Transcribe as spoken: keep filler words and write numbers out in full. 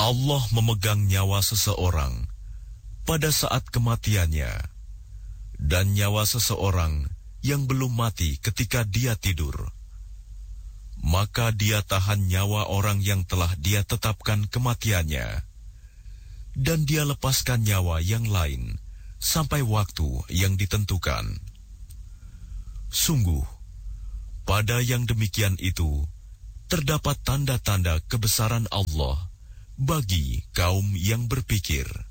Allah memegang nyawa seseorang pada saat kematiannya, dan nyawa seseorang yang belum mati ketika dia tidur. Maka dia tahan nyawa orang yang telah dia tetapkan kematiannya, dan dia lepaskan nyawa yang lain sampai waktu yang ditentukan. Sungguh, pada yang demikian itu terdapat tanda-tanda kebesaran Allah bagi kaum yang berpikir.